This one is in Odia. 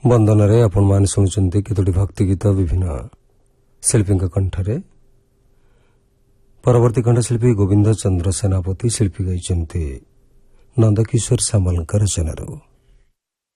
ବନ୍ଦନରେ ଆପଣମାନେ ଶୁଣୁଛନ୍ତି କେତୋଟି ଭକ୍ତି ଗୀତ ବିଭିନ୍ନ ଶିଳ୍ପୀଙ୍କ କଣ୍ଠରେ। ପରବର୍ତ୍ତୀ କଣ୍ଠଶିଳ୍ପୀ ଗୋବିନ୍ଦ ଚନ୍ଦ୍ର ସେନାପତି ଶିଳ୍ପୀ ଗାଇଛନ୍ତି ନନ୍ଦକିଶୋର ସାମଲଙ୍କ ରଚନାରୁ।